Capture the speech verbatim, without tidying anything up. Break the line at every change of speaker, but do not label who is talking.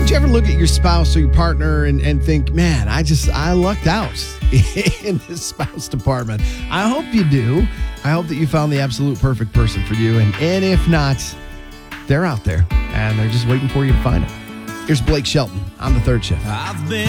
you ever look at your spouse or your partner and, and think, man, I just, I lucked out in this spouse department? I hope you do. I hope that you found the absolute perfect person for you. And, and if not, they're out there and they're just waiting for you to find them. Here's Blake Shelton on the third shift.
I've been